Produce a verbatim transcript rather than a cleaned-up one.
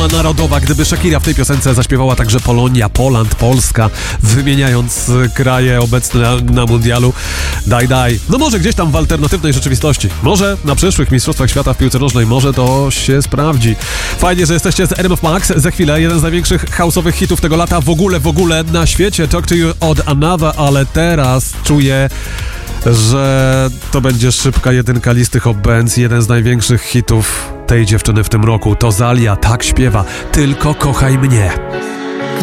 hymna narodowa, gdyby Shakira w tej piosence zaśpiewała także Polonia, Poland, Polska, wymieniając kraje obecne na, na mundialu. Daj, daj. No może gdzieś tam w alternatywnej rzeczywistości. Może na przyszłych Mistrzostwach Świata w piłce nożnej, może to się sprawdzi. Fajnie, że jesteście z R M F Max. Za chwilę jeden z największych house'owych hitów tego lata w ogóle, w ogóle na świecie. Talk to you od Another, ale teraz czuję, że to będzie szybka jedynka listy Hot Bands. Jeden z największych hitów tej dziewczyny w tym roku. To Zalia, tak śpiewa. Tylko kochaj mnie.